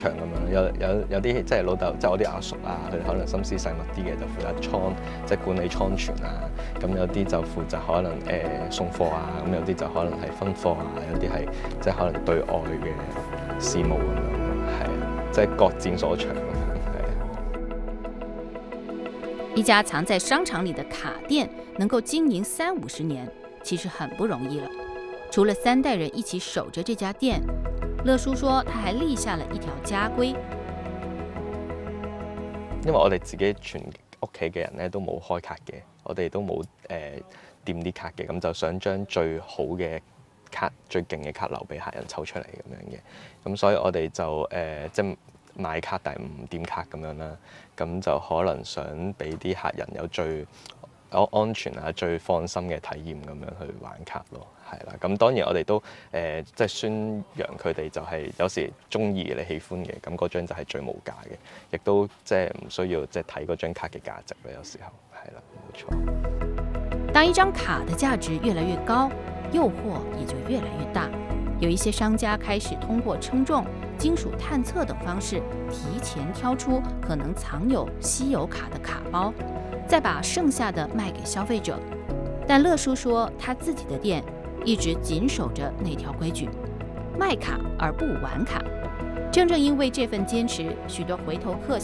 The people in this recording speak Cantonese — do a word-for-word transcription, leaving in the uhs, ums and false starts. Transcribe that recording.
咁樣，有有有啲即係老豆，即係我啲阿叔啊，佢哋可能心思細密啲嘅，就負責倉，即係管理倉存啊。咁有啲就負責可能誒、呃、送貨啊，咁有啲就可能係分貨啊，有啲係即係可能對外嘅事務咁樣，係啊，即係各佔所長咁樣，係啊。 一家藏在商場裡的卡店能夠經營三五十年，其實很不容易了。除了三代人一起守着這家店，樂叔說他還立下了一條家規。 因為我哋自己全屋企嘅人咧都冇開卡嘅，我哋都冇誒掂啲卡嘅，咁就想將最好嘅卡、最勁嘅卡留俾客人抽出嚟咁樣嘅。咁所以我哋就誒、呃、即係買卡但係唔掂卡咁樣啦。咁就可能想俾啲客人有最安安全啊、最放心嘅體驗咁樣去玩卡咯。係啦，咁當然我哋都誒、呃、即係宣揚佢哋就係有時中意你喜歡嘅，咁嗰張就係最無價嘅，亦都即係唔需要即係睇嗰張卡嘅價值咯。有時候係啦，冇錯。 當一張卡的價值越來越高，誘惑也就越來越大。有一些商家開始通過稱重、金屬探測等方式，提前挑出可能藏有稀有卡的卡包，再把剩下的賣給消費者。但樂叔說，他自己的店一直謹守着那條規矩，賣卡而不玩卡。正正因為這份堅持，許多回頭客